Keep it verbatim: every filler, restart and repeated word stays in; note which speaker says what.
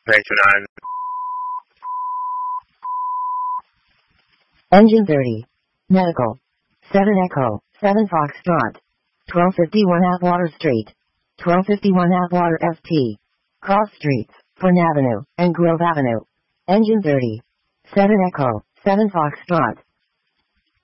Speaker 1: twenty-nine.
Speaker 2: Engine thirty. Medical. seven Echo, seven Foxtrot. twelve fifty-one Atwater Street. twelve fifty-one Atwater F T. Cross Streets, Fern Avenue, and Grove Avenue. Engine thirty. seven Echo, seven Foxtrot.